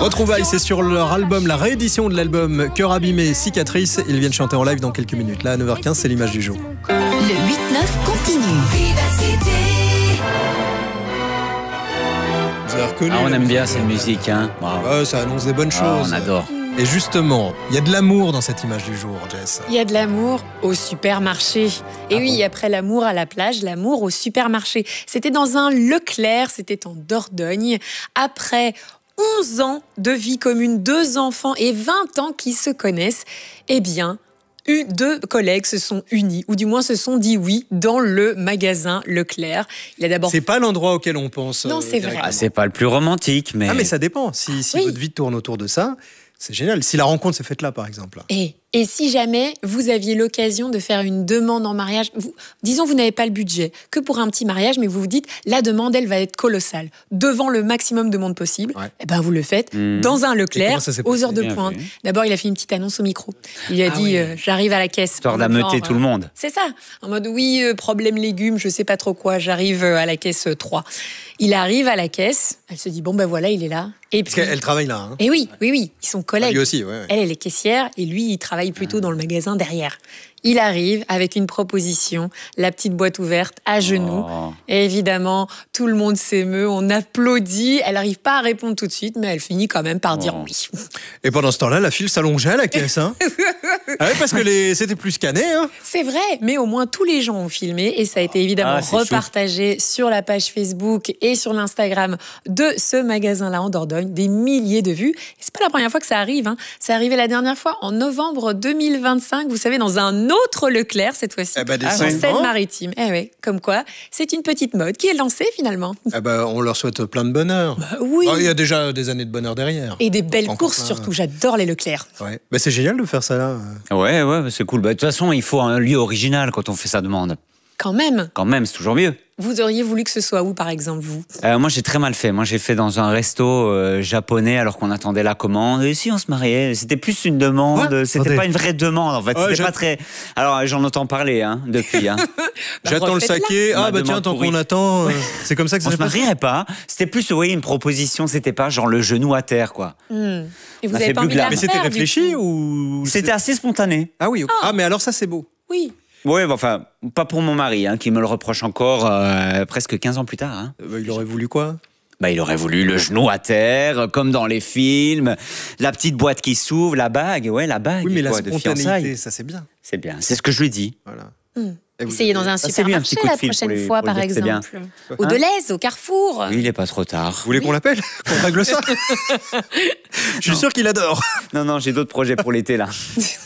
Retrouvailles, c'est sur leur album, la réédition de l'album Cœur abîmé, cicatrice. Ils viennent chanter en live dans quelques minutes. Là, à 9h15, c'est l'image du jour. Le 8-9 continue. Vous avez reconnu, on aime bien cette musique, hein. Ouais, ça annonce des bonnes choses. On adore. Et justement, il y a de l'amour dans cette image du jour, Jess. Il y a de l'amour au supermarché. Et oui, après l'amour à la plage, l'amour au supermarché. C'était dans un Leclerc, c'était en Dordogne. Après 11 ans de vie commune, 2 enfants et 20 ans qui se connaissent, eh bien, 2 collègues se sont unis, ou du moins se sont dit oui, dans le magasin Leclerc. Il a d'abord... C'est pas l'endroit auquel on pense. Non, c'est vrai. C'est pas le plus romantique, mais... Ah, mais ça dépend. Si Oui. votre vie tourne autour de ça, c'est génial. Si la rencontre s'est faite là, par exemple. Et si jamais vous aviez l'occasion de faire une demande en mariage, disons vous n'avez pas le budget que pour un petit mariage, mais vous vous dites la demande elle va être colossale, devant le maximum de monde possible, et ben vous le faites dans un Leclerc aux heures de pointe. D'abord il a fait une petite annonce au micro. Il lui a dit j'arrive à la caisse. Histoire d'ameuter tout le monde. C'est ça. En mode oui, problème légumes, je sais pas trop quoi, j'arrive à la caisse 3. Il arrive à la caisse, elle se dit bon ben voilà, il est là. Et Parce puis, qu'elle travaille là. Hein. et oui, ils sont collègues. Lui aussi, ouais. Elle est caissière et lui, il travaille plutôt dans le magasin derrière. Il arrive avec une proposition, la petite boîte ouverte à genoux. Et évidemment, tout le monde s'émeut, on applaudit. Elle n'arrive pas à répondre tout de suite, mais elle finit quand même par dire oui. Et pendant ce temps-là, la file s'allongeait à la caisse. Hein. Ah ouais, parce que c'était plus scanné. Hein. C'est vrai, mais au moins tous les gens ont filmé et ça a été évidemment repartagé sur la page Facebook et sur l'Instagram de ce magasin-là en Dordogne. Des milliers de vues. Et c'est pas la première fois que ça arrive. Hein. C'est arrivé la dernière fois en novembre 2025. Vous savez, dans un autre Leclerc cette fois-ci, en Seine-Maritime. Ouais, comme quoi, c'est une petite mode qui est lancée finalement. On leur souhaite plein de bonheur. Oui. Il y a déjà des années de bonheur derrière. Et des belles courses surtout. J'adore les Leclerc. Ouais. C'est génial de faire ça là. Ouais, c'est cool. De toute façon, il faut un lieu original quand on fait sa demande. Quand même, c'est toujours mieux. Vous auriez voulu que ce soit où, par exemple, vous ? Moi, j'ai très mal fait. Moi, j'ai fait dans un resto japonais alors qu'on attendait la commande. Et si on se mariait, c'était plus une demande. C'était pas une vraie demande, en fait. C'était pas très... Alors, j'en entends parler depuis. Hein. J'attends le saké. Tiens, tant qu'on attend, c'est comme ça que ça se passe. On se marierait pas. C'était plus, une proposition. C'était pas genre le genou à terre, quoi. Et vous avez pas envie de la Mais c'était réfléchi ou... C'était assez spontané. Ah oui. Mais alors ça, c'est beau. Oui. Oui, pas pour mon mari, qui me le reproche encore presque 15 ans plus tard. Hein. Il aurait voulu quoi ? Il aurait voulu le genou à terre, comme dans les films, la petite boîte qui s'ouvre, la bague, la bague. Oui, mais la de spontanéité, fiançailles. ça c'est bien. C'est bien, c'est ce que je lui dis. Voilà. Essayez dans un supermarché la prochaine fois, par exemple. Ou Deleuze, au Carrefour. Oui, il n'est pas trop tard. Vous voulez qu'on l'appelle ? Qu'on règle ça ? Je suis sûr qu'il adore. Non, j'ai d'autres projets pour l'été, là.